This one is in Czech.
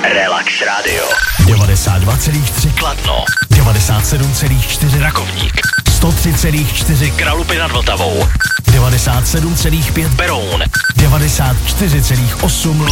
Relax Radio. 92,3 Kladno. 97,4 Rakovník. 103,4 Kralupy nad Vltavou. 97,5 Beroun. 94,8